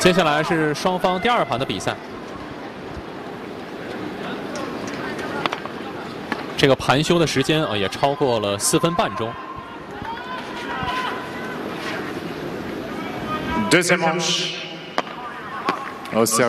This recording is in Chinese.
接下来是双方第2盘的比赛。这个盘休的时间也超过了4分半钟。 Deuxième manche.